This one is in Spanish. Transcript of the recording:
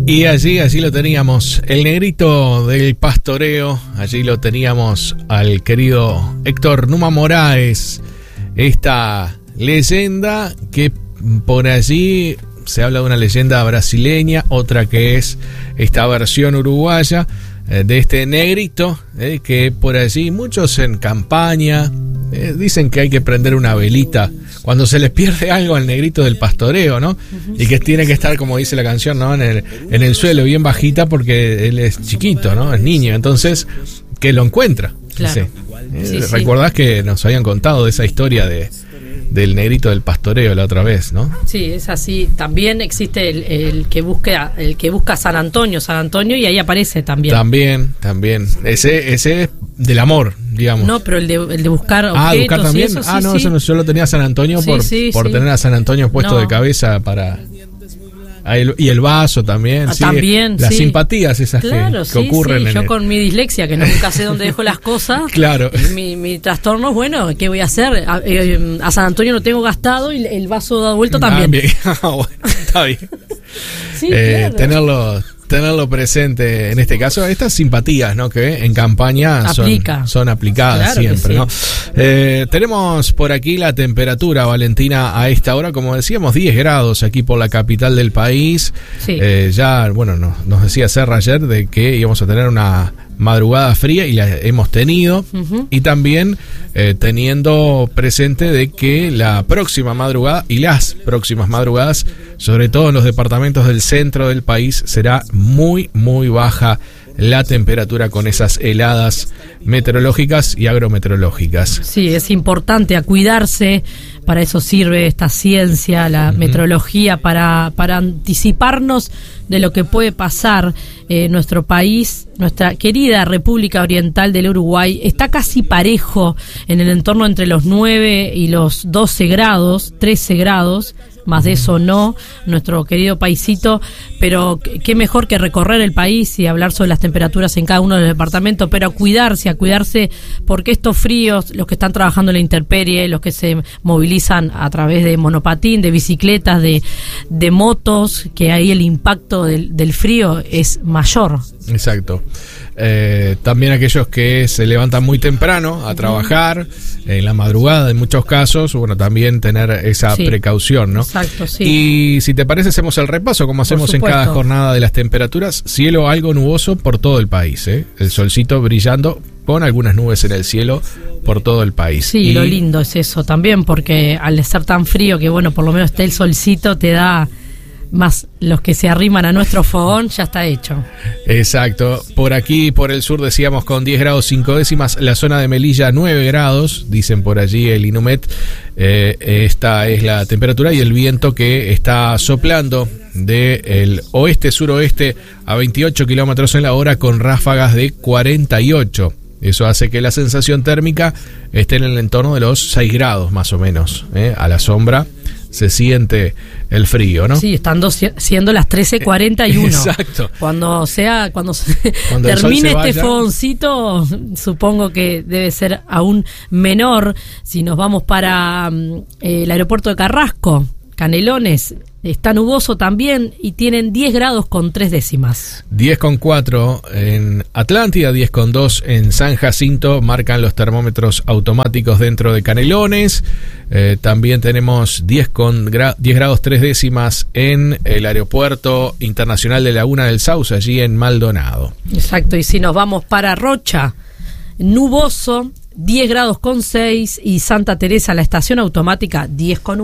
Y allí lo teníamos, el negrito del pastoreo. Allí lo teníamos al querido Héctor Numa Moraes. Esta leyenda que por allí se habla de una leyenda brasileña, otra que es esta versión uruguaya de este negrito, que por allí muchos en campaña dicen que hay que prender una velita cuando se les pierde algo al negrito del pastoreo, ¿no? Y que tiene que estar, como dice la canción, ¿no? En el suelo, bien bajita, porque él es chiquito, ¿no? Es niño, entonces que lo encuentra. Claro. Sí. ¿Recordás que nos habían contado de esa historia del negrito del pastoreo la otra vez, ¿no? Sí, es así. También existe el que busca San Antonio, y ahí aparece también. También. Ese es del amor, digamos. No, pero el de buscar objetos. Buscar también. Eso, eso no, yo lo tenía a San Antonio por tener a San Antonio puesto de cabeza para. Y el vaso también, también, las simpatías esas que ocurren. Yo con mi dislexia, que nunca sé dónde dejo las cosas. Claro. Mi trastorno, bueno, ¿qué voy a hacer? A San Antonio lo tengo gastado y el vaso dado vuelto también. Bien. Bueno, está bien. Sí, claro. Tenerlo presente en este caso, estas simpatías, ¿no? Que en campaña son aplicadas, claro, siempre, ¿no? Tenemos por aquí la temperatura, Valentina, a esta hora, como decíamos, 10 grados aquí por la capital del país. Sí. Ya, bueno, nos decía Serra ayer de que íbamos a tener una madrugada fría y la hemos tenido. Y también teniendo presente de que la próxima madrugada y las próximas madrugadas, sobre todo en los departamentos del centro del país, será muy, muy baja la temperatura con esas heladas meteorológicas y agrometeorológicas. Sí, es importante a cuidarse. Para eso sirve esta ciencia, la meteorología, para anticiparnos de lo que puede pasar. Nuestro país, nuestra querida República Oriental del Uruguay, está casi parejo en el entorno entre los 9 y los 12 grados, 13 grados. Más de eso no, nuestro querido paisito, pero qué mejor que recorrer el país y hablar sobre las temperaturas en cada uno de los departamentos, pero a cuidarse, porque estos fríos, los que están trabajando en la intemperie, los que se movilizan a través de monopatín, de bicicletas, de motos, que ahí el impacto del frío es mayor. Exacto. También aquellos que se levantan muy temprano a trabajar, en la madrugada en muchos casos, bueno, también tener esa precaución, ¿no? Exacto, sí. Y si te parece, hacemos el repaso, como hacemos en cada jornada de las temperaturas. Cielo algo nuboso por todo el país, el solcito brillando con algunas nubes en el cielo por todo el país. Sí, lo lindo es eso también, porque al ser tan frío que, bueno, por lo menos esté el solcito, te da más los que se arriman a nuestro fogón, ya está hecho. Exacto. Por aquí, por el sur, decíamos con 10 grados 5 décimas, la zona de Melilla 9 grados, dicen por allí el Inumet. Esta es la temperatura y el viento que está soplando del oeste-suroeste a 28 kilómetros en la hora con ráfagas de 48. Eso hace que la sensación térmica esté en el entorno de los 6 grados más o menos. A la sombra se siente el frío, ¿no? Sí, estando siendo las 13:41. Exacto. Cuando termine este fogoncito, supongo que debe ser aún menor. Si nos vamos para el aeropuerto de Carrasco, Canelones, está nuboso también y tienen 10 grados con 3 décimas. 10,4 en Atlántida, 10,2 en San Jacinto, marcan los termómetros automáticos dentro de Canelones. También tenemos 10 grados 3 décimas en el Aeropuerto Internacional de Laguna del Sauce, allí en Maldonado. Exacto, y si nos vamos para Rocha, nuboso, 10 grados con 6, y Santa Teresa, la estación automática, 10,1.